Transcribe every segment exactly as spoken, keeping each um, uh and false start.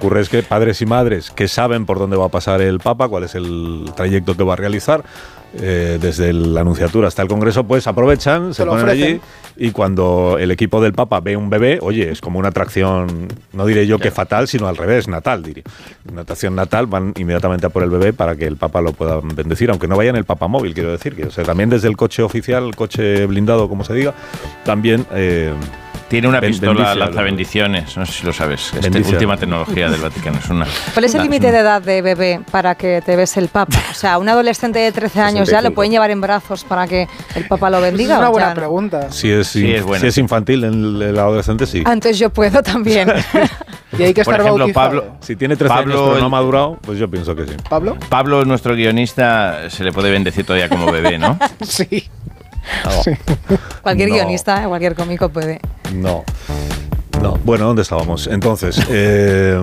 ocurre es que padres y madres que saben por dónde va a pasar el Papa, cuál es el trayecto que va a realizar, eh, desde la Anunciatura hasta el Congreso, pues aprovechan, se, se ponen allí y cuando el equipo del Papa ve un bebé, oye, es como una atracción, no diré yo que fatal, sino al revés, natal, diría. Una atracción natal, van inmediatamente a por el bebé para que el Papa lo pueda bendecir, aunque no vaya en el Papa móvil, quiero decir, que o sea, también desde el coche oficial, el coche blindado, como se diga, también... Eh, Tiene una pistola lanza bendiciones, no sé si lo sabes. Es la última tecnología del Vaticano. Es una, ¿Cuál es el límite de edad de bebé para que te bese el Papa? O sea, un adolescente de trece años ya lo pueden llevar en brazos para que el Papa lo bendiga. Es una buena ya, pregunta. Si es, sí, si, es si es infantil en el adolescente, sí. Antes yo puedo también. Y hay que estar Por ejemplo, bautizado. Pablo, si tiene trece Pablo, años pero no ha madurado, pues yo pienso que sí. ¿Pablo? Pablo, nuestro guionista, se le puede bendecir todavía como bebé, ¿no? Sí. No. sí. Cualquier no. guionista, cualquier cómico puede. No. No. Bueno, ¿dónde estábamos? Entonces, eh,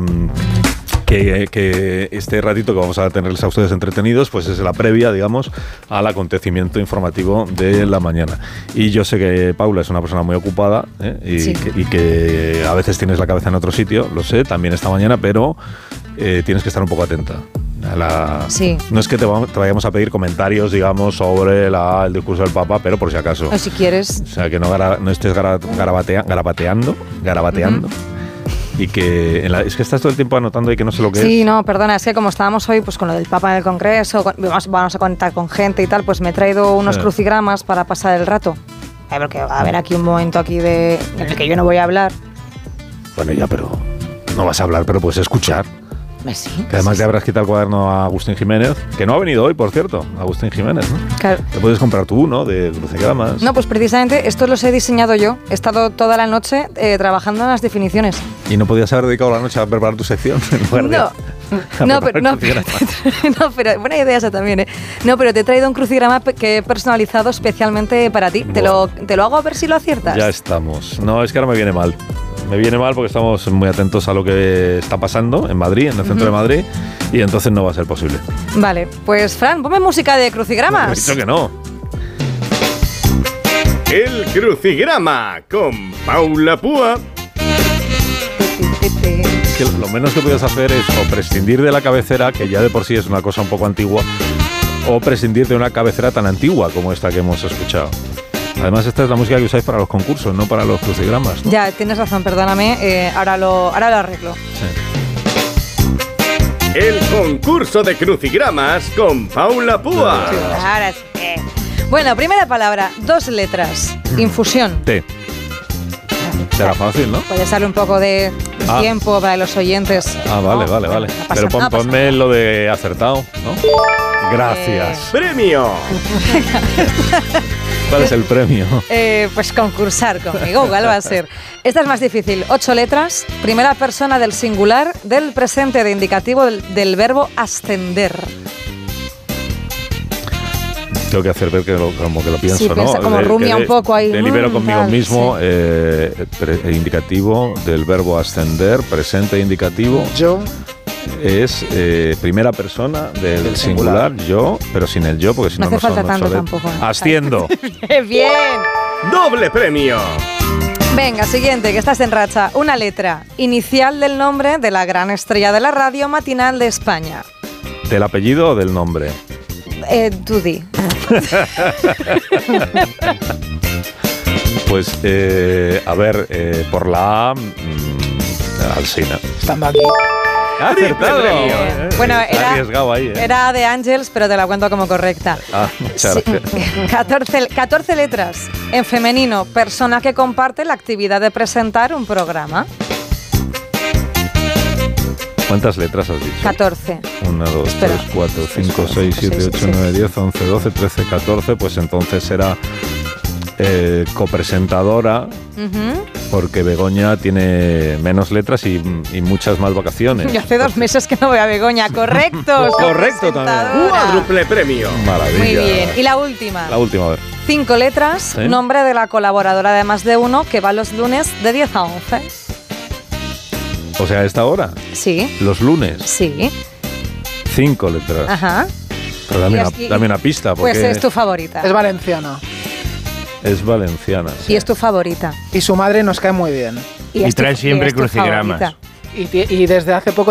que, que este ratito que vamos a tenerles a ustedes entretenidos, pues es la previa, digamos, al acontecimiento informativo de la mañana. Y yo sé que Paula es una persona muy ocupada, ¿eh? y, sí. que, y que a veces tienes la cabeza en otro sitio, lo sé, también esta mañana, pero eh, tienes que estar un poco atenta. A la, sí. No es que te, vamos, te vayamos a pedir comentarios, digamos, sobre la, el discurso del Papa, pero por si acaso. O si quieres. O sea, que no, gara, no estés gara, garabatea, garabateando, garabateando. Uh-huh. Y que en la, es que estás todo el tiempo anotando y que no sé lo que sí, es. Sí, no, perdona, es que como estábamos hoy pues con lo del Papa en el Congreso, con, vamos, vamos a contar con gente y tal, pues me he traído unos sí. crucigramas para pasar el rato. A ver, porque va a haber aquí un momento aquí de en el que yo no voy a hablar. Bueno, ya, pero no vas a hablar, pero puedes escuchar. Sí, que además sí, le habrás quitado el cuaderno a Agustín Jiménez, que no ha venido hoy, por cierto, Agustín Jiménez, ¿no? Claro. Te puedes comprar tú uno de crucigramas. No, pues precisamente estos los he diseñado yo. He estado toda la noche eh, trabajando en las definiciones. ¿Y no podías haber dedicado la noche a preparar tu sección? En lugar no, no, pero, no, pero, no, pero buena idea esa también, ¿eh? No, pero te he traído un crucigrama que he personalizado especialmente para ti. Bueno. Te, lo, te lo hago a ver si lo aciertas. Ya estamos. No, es que ahora me viene mal. Me viene mal porque estamos muy atentos a lo que está pasando en Madrid, en el centro uh-huh. de Madrid, y entonces no va a ser posible. Vale, pues Fran, ponme música de crucigramas. Me he dicho que no. El crucigrama con Paula Púa. Que lo menos que puedes hacer es o prescindir de la cabecera, que ya de por sí es una cosa un poco antigua, o prescindir de una cabecera tan antigua como esta que hemos escuchado. Además, esta es la música que usáis para los concursos, no para los crucigramas, ¿no? Ya, tienes razón, perdóname. Eh, ahora, lo, ahora lo arreglo. Sí. El concurso de crucigramas con Paula Púa. Sí, ahora sí. Bueno, primera palabra, dos letras. Infusión. T. Será fácil, ¿no? Puedes darle un poco de ah. tiempo para los oyentes. Ah, vale, no, vale, vale. No pasa, Pero pon, no ponme lo de acertado, ¿no? Gracias. Eh. ¡Premio! ¿Cuál es el premio? Eh, pues concursar conmigo, ¿cuál va a ser? Esta es más difícil. Ocho letras, primera persona del singular, del presente de indicativo del, del verbo ascender. Tengo que hacer ver que lo, como que lo pienso, sí, ¿no? Piensa como de, rumia de, un poco ahí. Delibero mm, conmigo tal, mismo, sí. eh, pre, indicativo del verbo ascender, presente indicativo. Yo. Es eh, primera persona del, del singular, singular, yo, pero sin el yo, porque si no, no hace no falta son tanto obsolet. tampoco. ¿eh? Asciendo. Bien. Doble premio. Venga, siguiente, que estás en racha. Una letra, inicial del nombre de la gran estrella de la radio matinal de España. ¿Del apellido o del nombre? Eh, tú di. Pues, eh, a ver, eh, por la A, mmm, Alsina. Estando aquí. ¡Acertado! Eh, bueno, era, ahí, ¿eh? era de Ángels, pero te la cuento como correcta. Ah, muchas sí. gracias. catorce, catorce letras. En femenino, persona que comparte la actividad de presentar un programa. ¿Cuántas letras has dicho? catorce. uno, dos, Espera. tres, cuatro, cinco, seis, siete, ocho, nueve, diez, once, doce, trece, catorce. Pues entonces será eh, copresentadora, uh-huh. porque Begoña tiene menos letras y, y muchas más vacaciones. Yo hace dos meses que no voy a Begoña. Correcto. Correcto también. Cuádruple premio. Maravilla. Muy bien. Y la última. La última, a ver. Cinco letras, ¿sí? Nombre de la colaboradora de Más de Uno que va los lunes de diez a once. O sea, ¿a esta hora? Sí. ¿Los lunes? Sí. Cinco letras. Ajá. Pero dame, aquí, una, dame una pista. Porque pues es tu favorita. Es valenciana. Es valenciana. Sí. Y es tu favorita. Y su madre nos cae muy bien. Y, y trae siempre crucigramas. Y, y desde hace poco